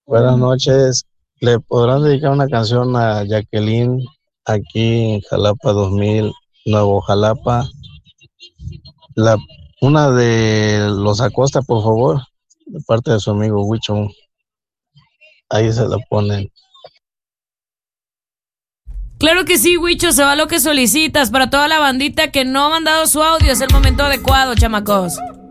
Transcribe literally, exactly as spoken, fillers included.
Buenas noches. ¿Le podrán dedicar una canción a Jacqueline aquí en Jalapa dos mil, Nuevo Jalapa? La, una de Los Acosta, por favor, de parte de su amigo Huicho. Ahí se la ponen. Claro que sí, Huicho, se va lo que solicitas. Para toda la bandita que no ha mandado su audio, es el momento adecuado, chamacos.